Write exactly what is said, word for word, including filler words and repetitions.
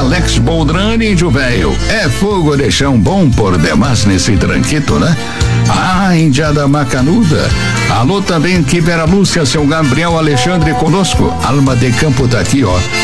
Alex Boldrani, índio velho. É fogo de chão bom por demais nesse tranquito, né? Ah, indiada macanuda. Alô também, Kibera Lúcia, seu Gabriel Alexandre conosco. Alma de Campo tá aqui, ó.